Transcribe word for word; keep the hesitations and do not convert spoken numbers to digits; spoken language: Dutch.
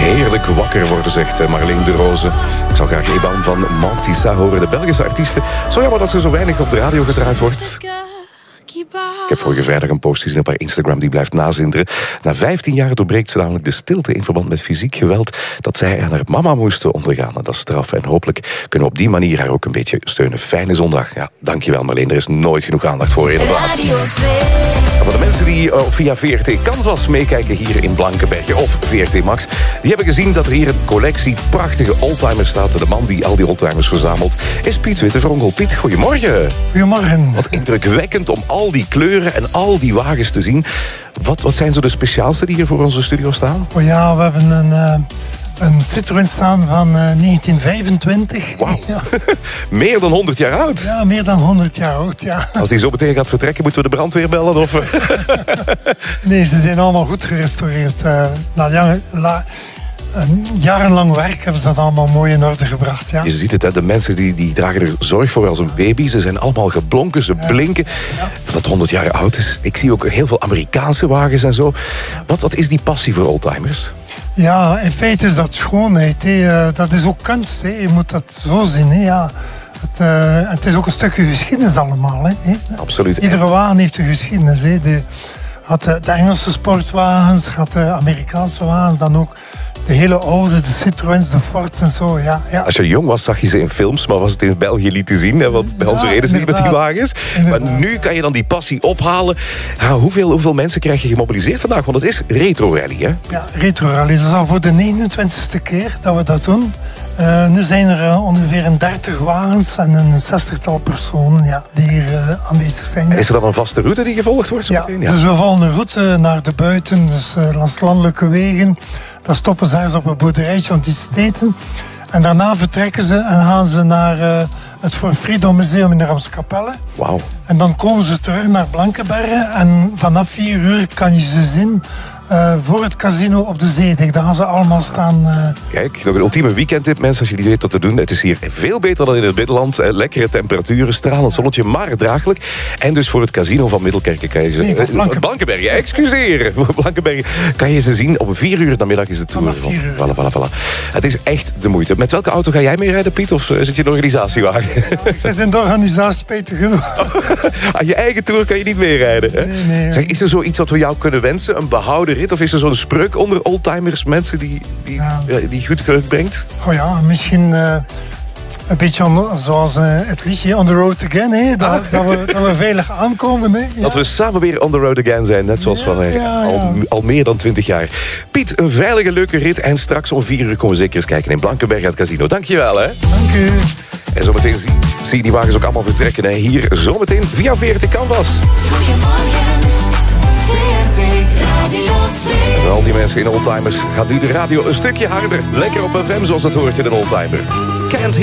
Heerlijk wakker worden, zegt Marleen de Roze. Ik zou graag Eban van Mantissa horen, de Belgische artieste. Zo jammer dat ze zo weinig op de radio gedraaid wordt. Ik heb vorige vrijdag een post gezien op haar Instagram die blijft nazinderen. Na vijftien jaar doorbreekt ze namelijk de stilte in verband met fysiek geweld dat zij en haar mama moesten ondergaan. En dat is straf. En hopelijk kunnen we op die manier haar ook een beetje steunen. Fijne zondag. Ja, dankjewel Marleen. Er is nooit genoeg aandacht voor, inderdaad. Radio twee. En voor de mensen die uh, via V R T Canvas meekijken hier in Blankenberge of V R T Max, die hebben gezien dat er hier een collectie prachtige oldtimers staat. De man die al die oldtimers verzamelt is Piet Wittevongel. Piet, goedemorgen. Goedemorgen. Wat indrukwekkend om al die kleuren en al die wagens te zien. Wat, wat zijn zo de speciaalste die hier voor onze studio staan? Oh ja, we hebben een, uh, een Citroën staan van uh, negentien vijfentwintig. Wauw. Ja. Meer dan honderd jaar oud. Ja, meer dan honderd jaar oud, ja. Als die zo meteen gaat vertrekken, moeten we de brandweer bellen? Of? Nee, ze zijn allemaal goed gerestaureerd. Uh, na jaren, la, een jarenlang werk hebben ze dat allemaal mooi in orde gebracht. Ja. Je ziet het, hè, de mensen die, die dragen er zorg voor als een baby. Ze zijn allemaal geblonken, ze Ja. blinken. Ja. Dat het honderd jaar oud is. Ik zie ook heel veel Amerikaanse wagens en zo. Wat, wat is die passie voor oldtimers? Ja, in feite is dat schoonheid. Hè. Uh, dat is ook kunst. Hè. Je moet dat zo zien. Hè. Ja. Het, uh, het is ook een stukje geschiedenis allemaal. Hè. Absoluut. Iedere wagen heeft een geschiedenis. Hè. De, had de, de Engelse sportwagens, had de Amerikaanse wagens, dan ook de hele oude, de Citroëns, de Ford en zo. Ja, ja. Als je jong was, zag je ze in films, maar was het in België niet te zien. Hè? Want bij ons Ja, reden ze niet met die inderdaad. wagens. Inderdaad. Maar nu kan je dan die passie ophalen. Ja, hoeveel, hoeveel mensen krijg je gemobiliseerd vandaag? Want het is Retro Rally, hè? Ja, Retro Rally. Dat is al voor de negenentwintigste keer dat we dat doen. Uh, nu zijn er uh, ongeveer een dertig wagens en een zestigtal personen ja, die hier uh, aanwezig zijn. En is er dan een vaste route die gevolgd wordt? Zo Ja, meteen? Ja. dus we volgen een route naar de buiten, dus uh, langs landelijke wegen. Dan stoppen ze ergens op een boerderijtje om iets te eten. En daarna vertrekken ze en gaan ze naar uh, het For Freedom Museum in de Ramskapelle. Wauw. En dan komen ze terug naar Blankenberge en vanaf vier uur kan je ze zien uh, voor het casino op de Zeedijk. Daar gaan ze allemaal staan. Uh, Kijk, nog een ultieme weekendtip, mensen, als je die weet wat te doen. Het is hier veel beter dan in het binnenland. Eh, lekkere temperaturen, stralend zonnetje, maar draaglijk. En dus voor het casino van Middelkerken kan je ze... Nee, van eh, Blankenberge. Blankenberge, excuseer. Voor Blankenberge kan je ze zien. Om vier uur namiddag is de tour. Vanaf vier uur. Voilà, voilà, voilà. Het is echt de moeite. Met welke auto ga jij mee rijden, Piet? Of eh, zit je in de organisatiewagen? ik zit in de organisatie, spijtig genoeg. Aan je eigen tour kan je niet meerijden. Hè? Nee, nee, Zeg, is er zoiets wat we jou kunnen wensen? Een behouden rit? Of is er zo'n spreuk onder oldtimers? Mensen die, die, Ja. ja, die goed geluk brengt? Oh ja, misschien uh, een beetje on, zoals uh, het liedje On the Road Again. Hè? Dat, Ah. dat, we, dat we veilig aankomen. Hè? Ja. Dat we samen weer on the road again zijn. Net zoals Ja, van eh, ja, ja. Al, al meer dan twintig jaar. Piet, een veilige, leuke rit. En straks om vier uur komen we zeker eens kijken in Blankenberge aan het casino. Dankjewel, hè. Dank u. En zometeen zie, zie je die wagens ook allemaal vertrekken. Hè. Hier zometeen via V R T Canvas. Goedemorgen, V R T Radio twee. En voor al die mensen in oldtimers gaat nu de radio een stukje harder. Lekker op F M zoals dat hoort in een oldtimer. Can't